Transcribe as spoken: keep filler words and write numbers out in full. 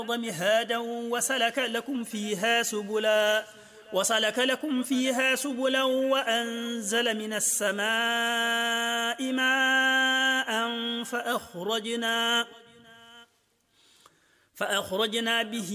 مهادا وسلك لكم فيها سبلا وسلك لكم فيها سبلا وأنزل من السماء ماء فأخرجنا فأخرجنا به